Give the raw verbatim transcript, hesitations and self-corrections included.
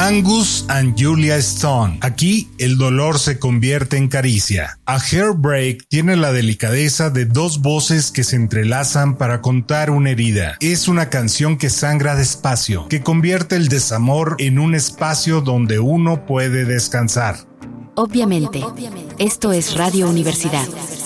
Angus and Julia Stone. Aquí el dolor se convierte en caricia. A Heartbreak tiene la delicadeza de dos voces que se entrelazan para contar una herida. Es una canción que sangra despacio, que convierte el desamor en un espacio donde uno puede descansar. Obviamente, esto es Radio Universidad.